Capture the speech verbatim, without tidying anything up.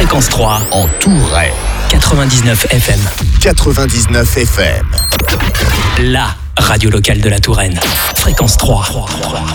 Fréquence trois en Touraine. quatre-vingt-dix-neuf F M. quatre-vingt-dix-neuf F M. La radio locale de la Touraine. Fréquence trois.